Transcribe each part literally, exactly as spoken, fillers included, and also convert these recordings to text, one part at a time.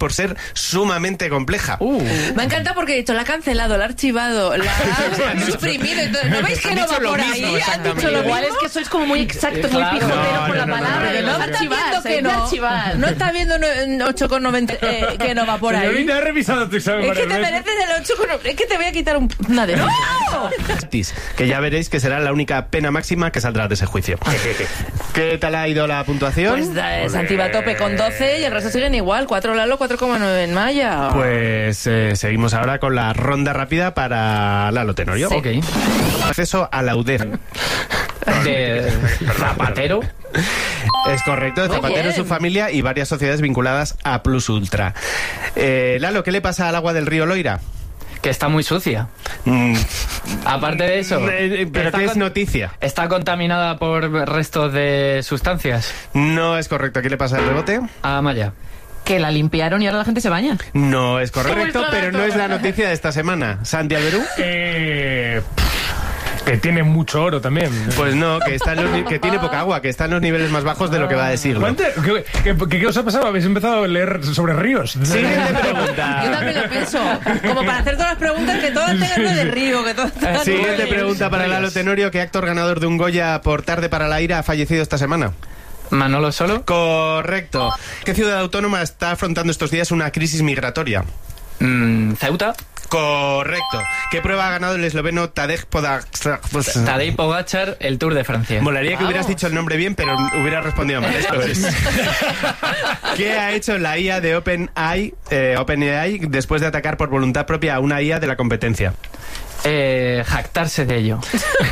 por ser sumamente compleja. Uh. Me encanta porque he dicho, la ha cancelado, la ha archivado, la ha suprimido. ¿No veis que no va por ahí? Han dicho lo igual es que sois como muy exactos, muy Claro. pijoteros No, con la no, no, palabra. no, de no, no no, Está archivar, viendo que hay que no. archivar. No está viendo no- ocho coma noventa eh, que no va por ahí. Señorita, he revisado tu examen Es que te varias veces. mereces el ocho coma noventa. Es que te voy a quitar un, una de... ¡No! Que ya veréis que será la única pena máxima que saldrá de ese juicio. ¿Qué tal ha ido la puntuación? Pues eh, Santi va a tope con doce y el resto siguen igual. cuatro Lalo, cuatro coma nueve en Maya. Pues eh, seguimos ahora con la ronda rápida para Lalo Tenorio. Sí. Ok. Acceso a la U D E F. De Zapatero. Es correcto, de Muy Zapatero, bien. su familia y varias sociedades vinculadas a Plus Ultra. Eh, Lalo, ¿qué le pasa al agua del río Loira? Que está muy sucia. Mm, Aparte de eso, eh, ¿Pero está qué es con- noticia? está contaminada por restos de sustancias. No es correcto. ¿Qué le pasa al rebote? A Maya. Que la limpiaron y ahora la gente se baña. No es correcto, Ultra pero dato. no es la noticia de esta semana. ¿Santi Alberú? Eh, pff, que tiene mucho oro también. Pues no, que, está en los ni- que tiene poca agua, que está en los niveles más bajos de lo que va de siglo. ¿Cuánto- ¿Qué, qué, qué- qué os ha pasado? ¿Habéis empezado a leer sobre ríos? Siguiente Yo pregunta. también lo pienso. Como para hacer todas las preguntas, que todas tengan lo de río, que todas tengan Siguiente lo de- pregunta para Lalo Tenorio. ¿Qué actor ganador de un Goya por Tarde para la Ira ha fallecido esta semana? Manolo Solo. Correcto. ¿Qué ciudad autónoma está afrontando estos días una crisis migratoria? Mm, Ceuta. Correcto. ¿Qué prueba ha ganado el esloveno Tadej Pogačar? Tadej Pogačar, el Tour de Francia. Molaría que hubieras dicho el nombre bien, pero hubiera respondido mal. Esto es. ¿Qué ha hecho la I A de OpenAI, eh, OpenAI después de atacar por voluntad propia a una I A de la competencia? Eh, jactarse de ello.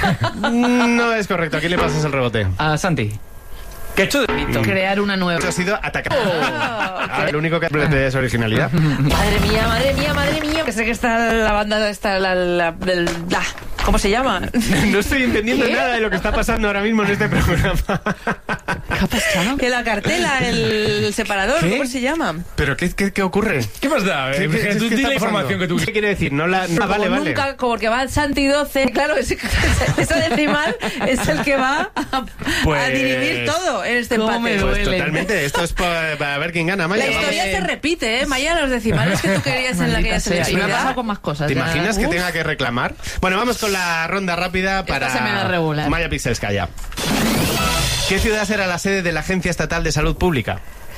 No es correcto. ¿A quién le pasas el rebote? A Santi. ¿Qué ha hecho? Crear una nueva. Ha sido atacar. Ah, lo único que es originalidad. Madre mía, madre mía, madre mía. Que sé que está la banda, está la, la, del- la- ¿cómo se llama? No estoy entendiendo ¿Qué? nada de lo que está pasando ahora mismo en este programa. ¿Qué ha pasado? Que la cartela, el separador, ¿Qué? ¿cómo se llama? ¿Pero qué, qué, qué ocurre? ¿Qué más da? ¿Qué, Eh, qué- tú qué di está la información pasando? que tú ¿Qué quiere decir? No la... no, vale, Como vale. nunca, como que va Santi doce, claro, ese, ese decimal es el que va a, Pues- a dirimir todo en este ¿Cómo empate. me Pues duele? totalmente. Esto es para, para ver quién gana, Maya. La historia Vamos. se repite, ¿eh? Maya, los decimales que tú querías en la que ya se Maldita sea. Y me ha pasado actividad. con más cosas. ¿Te ya. imaginas que Uf. tenga que reclamar? Bueno, vamos con la ronda rápida para se me da regular. Maya Pixelskaya. ¿Qué ciudad será la sede de la Agencia Estatal de Salud Pública?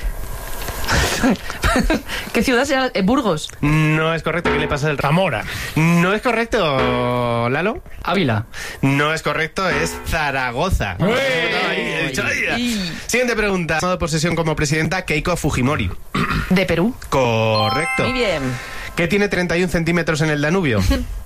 ¿Qué ciudad sea? Eh, Burgos. No es correcto. ¿Qué le pasa del ramo? Zamora. No es correcto, Lalo. Ávila. No es correcto, es Zaragoza. ¡Uy! Ahí, he dicho, ay. Siguiente pregunta. Tomado posesión como presidenta Keiko Fujimori. De Perú. Correcto. Muy bien. ¿Qué tiene treinta y un centímetros en el Danubio?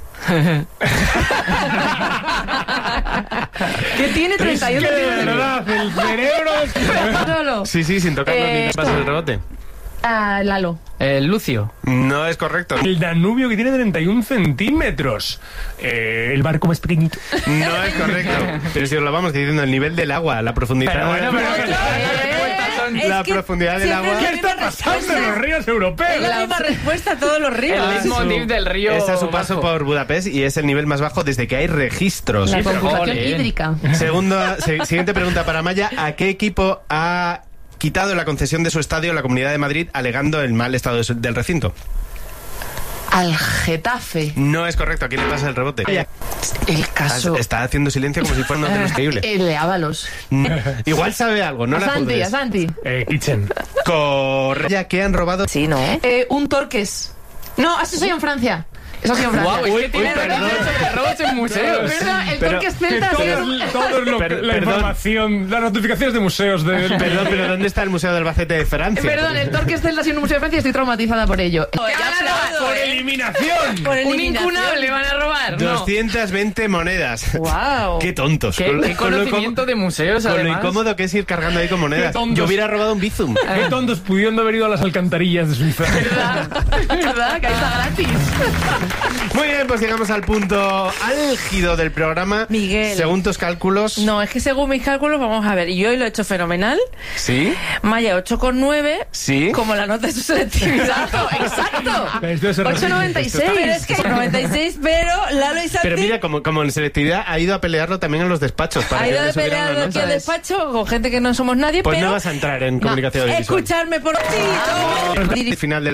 ¿Qué tiene treinta y uno Que de centímetros? verdad, el cerebro es... Solo. Sí, sí, sin tocarlo Eh, ni pasas el rebote. Ah, Lalo. Eh, Lucio. No es correcto. El Danubio que tiene treinta y un centímetros. Eh, el barco más pequeñito. No es correcto. Pero si os lo vamos diciendo, el nivel del agua, la profundidad. Pero bueno, pero- Es la que profundidad del siempre agua. es ¿Qué la está misma pasando en respuesta. los ríos Es europeos? la misma respuesta a todos los ríos. El mismo Su- nivel del río. Es a su paso bajo. por Budapest y es el nivel más bajo desde que hay registros. La pero conjugación jolín. hídrica. Segunda, se- siguiente pregunta para Maya. ¿A qué equipo ha quitado la concesión de su estadio la Comunidad de Madrid alegando el mal estado de su- del recinto? Al Getafe. No es correcto. ¿A quién le pasa el rebote? El caso. Está haciendo silencio como si fuera un hotel increíble. El de Ábalos. Igual sabe algo, no a la Santi, juzgues. a Santi. Eh, Kitchen. Correcto. Ya que han robado. Sí, ¿no? Eh, un Torques. No, eso soy en Francia. Eso sí en Francia. Guau, es que tiene uy, perdón. noticias sobre robos en museos. Verdad, el Pero- Torques Que Celta ha todo, sido un- es- todo es lo que- Per- la perdón. información, las notificaciones de museos de... Perdón, pero ¿dónde está el Museo del Albacete de Francia? Perdón, el Torques Celta ha sido un museo de Francia y estoy traumatizada por ello. Ya aplaudo, ¡Por ¿eh? eliminación! Por Un eliminación. incunable van a robar. No. doscientas veinte monedas. Wow. Qué tontos. ¿Qué, Con- qué con lo conocimiento incómodo- de museos, Con lo además? incómodo que es ir cargando ahí con monedas. Qué tontos. Yo hubiera robado un Bizum. Qué tontos pudiendo haber ido a las alcantarillas de Suiza. ¿Verdad? ¿Verdad? Que ahí está gratis. Muy bien, pues llegamos al punto álgido del programa. Miguel. Según tus cálculos. No, es que según mis cálculos, vamos a ver, yo hoy lo he hecho fenomenal. ¿Sí? Maya ocho coma nueve. ¿Sí? Como la nota de su selectividad. Exacto, exacto. Esto es ocho noventa y seis. Pero es que noventa y seis, pero Lalo y Santi Pero mira, como, como en selectividad ha ido a pelearlo también en los despachos. Para ha que ido le de subieran pelear la aquí nota. al despacho con gente que no somos nadie, Pues pero no vas a entrar en comunicación audiovisual. escucharme por ti. Final del